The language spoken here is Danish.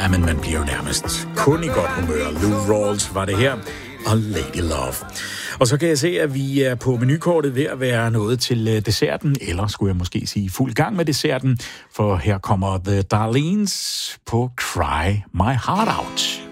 Ja, men man bliver jo nærmest kun i godt humør. Lou Rawls var det her, og Lady Love. Og så kan jeg se, at vi er på menukortet ved at være nået til desserten, eller skulle jeg måske sige fuld gang med desserten, for her kommer The Darlenes på Cry My Heart Out.